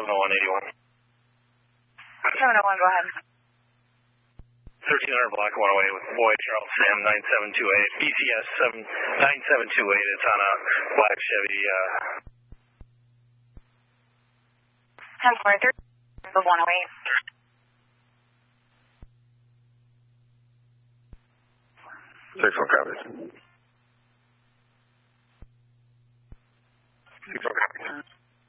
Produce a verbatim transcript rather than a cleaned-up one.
seven oh one eighty-one. seven oh one, go ahead. thirteen hundred block one oh eight with Boy Charles Sam nine seven two eight. B T S nine seven two eight. It's on a black Chevy. Uh... ten four three of one oh eight. six one copies.